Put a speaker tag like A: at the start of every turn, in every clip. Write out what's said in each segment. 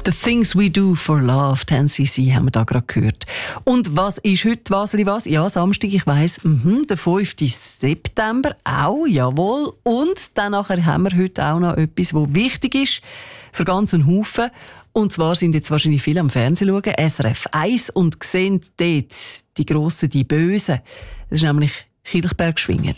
A: «The Things We Do for Love», 10cc, haben wir da gerade gehört. Und was ist heute, was? Ja, Samstag, ich weiss, der 5. September, auch, jawohl. Und dann nachher haben wir heute auch noch etwas, was wichtig ist für ganzen Haufen. Und zwar sind jetzt wahrscheinlich viele am Fernsehen schauen, SRF 1, und sehen dort die Grossen, die Bösen. Das ist nämlich Kilchberg schwingend.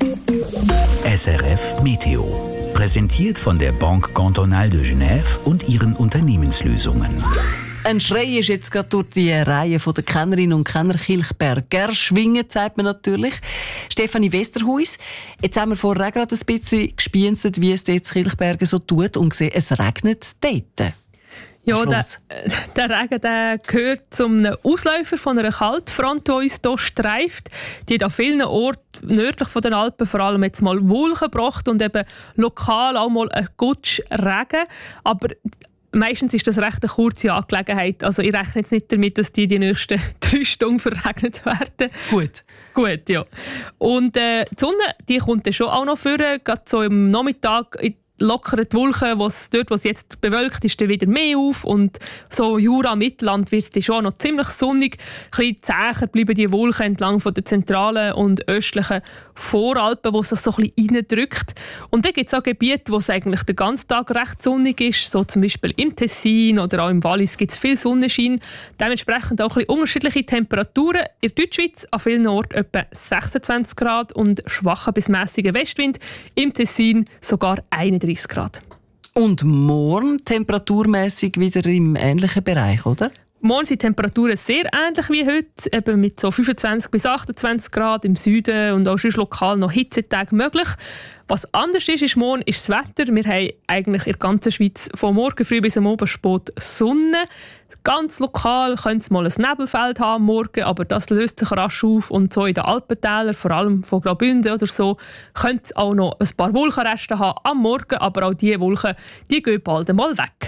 B: SRF Meteo. Präsentiert von der Banque Cantonale de Genève und ihren Unternehmenslösungen.
A: Ein Schrei ist jetzt gerade durch die Reihe der Kennerinnen und Kenner Kilchberger schwingen, sagt man natürlich. Stefanie Westerhuis, jetzt haben wir vorher gerade ein bisschen gespienzt, wie es dort in Kilchbergen so tut, und gesehen, es regnet dort.
C: Ja, der Regen gehört zum Ausläufer von einer Kaltfront, die uns hier streift. Die hat an vielen Orten nördlich von den Alpen vor allem jetzt mal Wolken gebracht und eben lokal auch mal ein Gutsch Regen. Aber meistens ist das recht eine kurze Angelegenheit. Also ich rechne jetzt nicht damit, dass die nächsten 3 Stunden verregnet werden. Gut, ja. Und die Sonne, die kommt dann schon auch noch vor, gerade so im Nachmittag. Lockern die Wolken, dort, wo es jetzt bewölkt ist, dann wieder mehr auf. Und so Jura, Mittelland wird es schon noch ziemlich sonnig. Ein bisschen zäher bleiben die Wolken entlang von der zentralen und östlichen Voralpen, wo es das so ein bisschen reindrückt. Und dann gibt es auch Gebiete, wo es eigentlich den ganzen Tag recht sonnig ist. So zum Beispiel im Tessin oder auch im Wallis gibt es viel Sonnenschein. Dementsprechend auch ein bisschen unterschiedliche Temperaturen. In der Deutschschweiz an vielen Orten etwa 26 Grad und schwacher bis mäßiger Westwind. Im Tessin sogar 31 Grad.
A: Und morgen temperaturmäßig wieder im ähnlichen Bereich, oder?
C: Morgen sind die Temperaturen sehr ähnlich wie heute, eben mit so 25 bis 28 Grad im Süden und auch schon lokal noch Hitzetage möglich. Was anders ist morgen ist das Wetter. Wir haben eigentlich in der ganzen Schweiz von morgen früh bis am Abend spät Sonne. Ganz lokal könnte es mal ein Nebelfeld haben am Morgen, aber das löst sich rasch auf. Und so in den Alpentälern, vor allem von Graubünden oder so, könnte es auch noch ein paar Wolkenreste haben am Morgen, aber auch diese Wolken, die gehen bald einmal weg.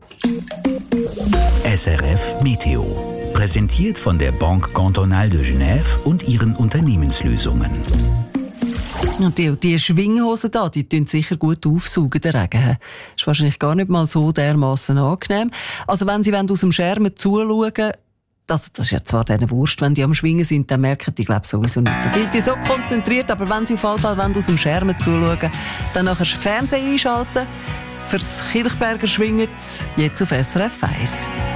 B: SRF Meteo. Präsentiert von der Banque Cantonale de Genève und ihren Unternehmenslösungen.
A: Und die Schwinghosen da, die tun sicher gut aufsaugen, den Regen. Ist wahrscheinlich gar nicht mal so dermassen angenehm. Also wenn Sie aus dem Schermen zuschauen, das ist ja zwar denen Wurst, wenn die am Schwingen sind, dann merken die, glaube ich, sowieso nicht. Da sind die so konzentriert, aber wenn Sie auf jeden Fall aus dem Schermen zuschauen, dann nachher das Fernsehen einschalten. Fürs Kilchberger schwingt jetzt auf SRF 1.